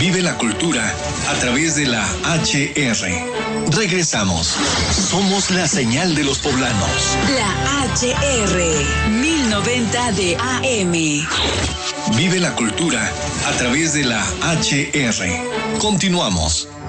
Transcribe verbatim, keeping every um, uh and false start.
Vive la cultura a través de la H R. Regresamos. Somos la señal de los poblanos. La H R mil noventa de A M. Vive la cultura a través de la H R. Continuamos.